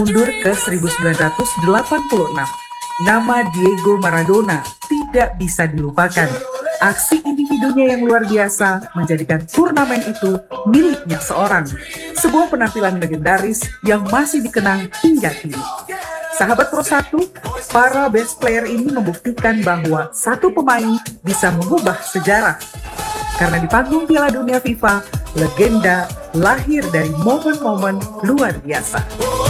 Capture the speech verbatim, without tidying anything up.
Mundur ke seribu sembilan ratus delapan puluh enam, nama Diego Maradona tidak bisa dilupakan. Aksi individunya yang luar biasa menjadikan turnamen itu miliknya seorang. Sebuah penampilan legendaris yang masih dikenang hingga kini. Sahabat Pro satu, para best player ini membuktikan bahwa satu pemain bisa mengubah sejarah. Karena di panggung Piala Dunia FIFA, legenda lahir dari momen-momen luar biasa.